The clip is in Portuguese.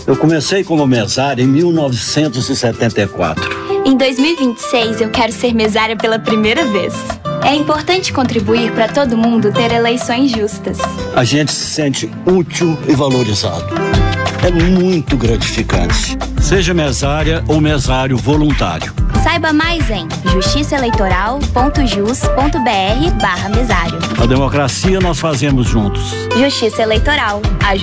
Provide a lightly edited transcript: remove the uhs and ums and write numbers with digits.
Eu comecei como mesária em 1974. Em 2026, eu quero ser mesária pela primeira vez. É importante contribuir para todo mundo ter eleições justas. A gente se sente útil e valorizado. É muito gratificante. Seja mesária ou mesário voluntário. Saiba mais em justiçaeleitoral.jus.br/mesário. A democracia nós fazemos juntos. Justiça Eleitoral.